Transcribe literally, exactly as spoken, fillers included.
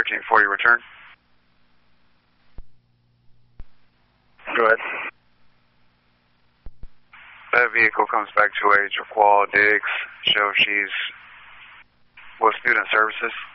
thirteen forty return. Go ahead. That vehicle comes back to a Jaqual Diggs. Show she's with student services.